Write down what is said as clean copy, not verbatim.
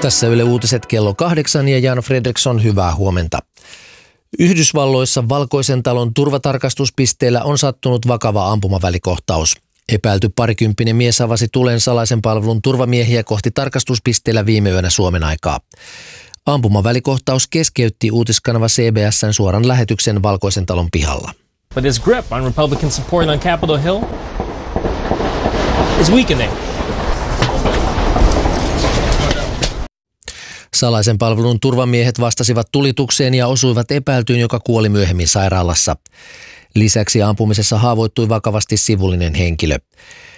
Tässä Yle Uutiset kello 8 ja Jan Fredriksson, hyvää huomenta. Yhdysvalloissa Valkoisen talon turvatarkastuspisteellä on sattunut vakava ampumavälikohtaus. Epäilty parikymppinen mies avasi tulen salaisen palvelun turvamiehiä kohti tarkastuspisteellä viime yönä Suomen aikaa. Ampumavälikohtaus keskeytti uutiskanava CBS:n suoran lähetyksen Valkoisen talon pihalla. But his grip on Republican support on Capitol Hill is weakening. Salaisen palvelun turvamiehet vastasivat tulitukseen ja osuivat epäiltyyn, joka kuoli myöhemmin sairaalassa. Lisäksi ampumisessa haavoittui vakavasti sivullinen henkilö.